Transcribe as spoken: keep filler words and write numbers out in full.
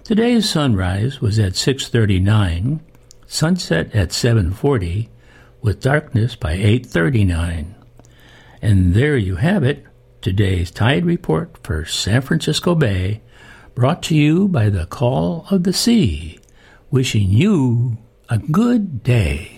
Today's sunrise was at six thirty-nine, sunset at seven forty, with darkness by eight thirty-nine. And there you have it, today's tide report for San Francisco Bay, brought to you by the Call of the Sea, wishing you a good day.